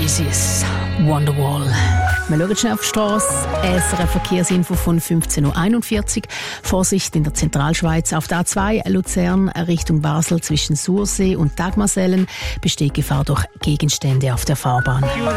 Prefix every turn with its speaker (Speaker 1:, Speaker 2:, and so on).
Speaker 1: Oasis, Wonderwall. Wir schauen schnell auf die Strasse. SRF Verkehrsinfo von 15.41 Uhr. Vorsicht in der Zentralschweiz auf der A2 Luzern Richtung Basel zwischen Sursee und Dagmarsellen besteht Gefahr durch Gegenstände auf der Fahrbahn.